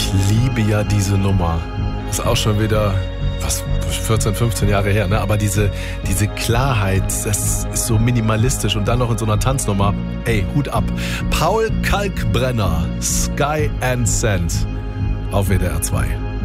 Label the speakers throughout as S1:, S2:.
S1: Ich liebe ja diese Nummer. Ist auch schon wieder, 14, 15 Jahre her, ne? Aber diese Klarheit, das ist so minimalistisch und dann noch in so einer Tanznummer. Ey, Hut ab. Paul Kalkbrenner, Sky and Sand auf WDR 2.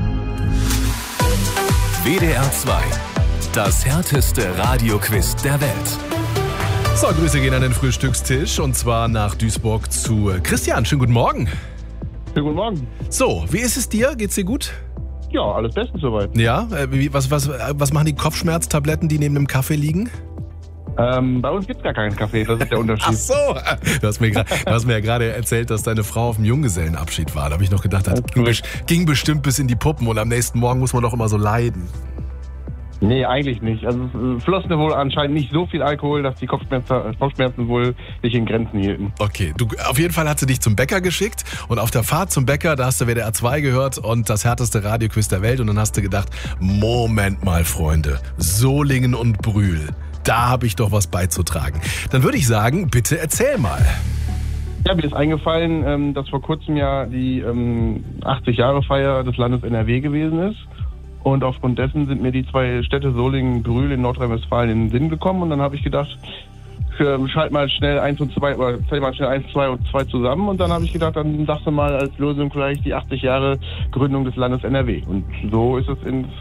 S2: WDR 2, das härteste Radioquiz der Welt.
S1: So, Grüße gehen an den Frühstückstisch und zwar nach Duisburg zu Christian. Schönen guten Morgen.
S3: Schönen guten Morgen.
S1: So, wie ist es dir? Geht's dir gut?
S3: Ja, alles bestens soweit.
S1: Ja, was machen die Kopfschmerztabletten, die neben dem Kaffee liegen?
S3: Bei uns gibt's gar keinen Kaffee, das ist der Unterschied.
S1: Ach so, du hast mir ja gerade erzählt, dass deine Frau auf dem Junggesellenabschied war. Da habe ich noch gedacht, das ging bestimmt bis in die Puppen und am nächsten Morgen muss man doch immer so leiden.
S3: Nee, eigentlich nicht. Also es floss wohl anscheinend nicht so viel Alkohol, dass die Kopfschmerzen wohl sich in Grenzen hielten.
S1: Okay, auf jeden Fall hat sie dich zum Bäcker geschickt und auf der Fahrt zum Bäcker, da hast du WDR 2 gehört und das härteste Radioquiz der Welt und dann hast du gedacht, Moment mal, Freunde, Solingen und Brühl, da habe ich doch was beizutragen. Dann würde ich sagen, bitte erzähl mal.
S3: Ja, mir ist eingefallen, dass vor kurzem ja die 80-Jahre-Feier des Landes NRW gewesen ist. Und aufgrund dessen sind mir die zwei Städte Solingen und Brühl in Nordrhein-Westfalen in den Sinn gekommen. Und dann habe ich gedacht, schalt mal schnell 1 und 2 oder zähl mal schnell 1, 2 und 2 zusammen. Und dann habe ich gedacht, dann sagst du mal als Lösung vielleicht die 80 Jahre Gründung des Landes NRW. Und so ist es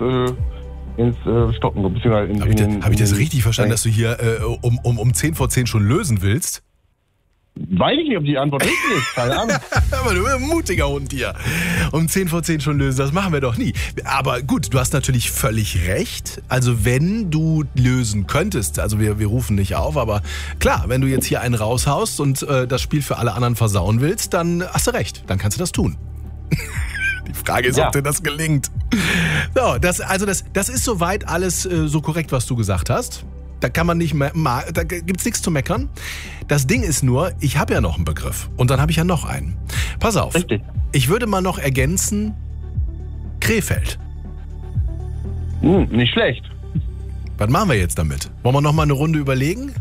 S3: ins Stocken, beziehungsweise
S1: Habe ich das richtig verstanden, dass du hier um 10 vor 10 schon lösen willst?
S3: Weiß ich nicht, ob die Antwort richtig ist. Keine Ahnung.
S1: Aber du bist ein mutiger Hund hier. Um 10 vor 10 schon lösen, das machen wir doch nie. Aber gut, du hast natürlich völlig recht. Also wenn du lösen könntest, also wir rufen nicht auf, aber klar, wenn du jetzt hier einen raushaust und das Spiel für alle anderen versauen willst, dann hast du recht, dann kannst du das tun. Die Frage ist, ob dir das gelingt. So, das ist soweit alles so korrekt, was du gesagt hast. Da kann man nicht mehr, da gibt's nichts zu meckern. Das Ding ist nur, ich habe ja noch einen Begriff und dann habe ich ja noch einen. Pass auf,
S3: richtig.
S1: Ich würde mal noch ergänzen, Krefeld.
S3: Nicht schlecht.
S1: Was machen wir jetzt damit? Wollen wir noch mal eine Runde überlegen?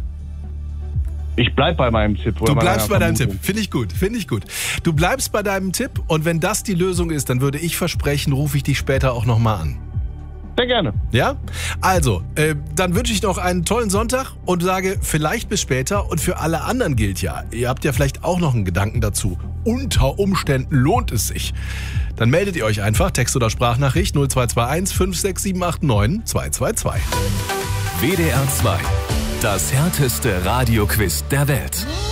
S3: Ich bleib bei meinem Tipp.
S1: Du bleibst bei deinem Tipp. Finde ich gut. Du bleibst bei deinem Tipp und wenn das die Lösung ist, dann würde ich versprechen, rufe ich dich später auch noch mal an.
S3: Sehr gerne.
S1: Ja? Also, dann wünsche ich noch einen tollen Sonntag und sage vielleicht bis später. Und für alle anderen gilt ja, ihr habt ja vielleicht auch noch einen Gedanken dazu. Unter Umständen lohnt es sich. Dann meldet ihr euch einfach, Text oder Sprachnachricht 0221 56789 222.
S2: WDR 2, das härteste Radioquiz der Welt.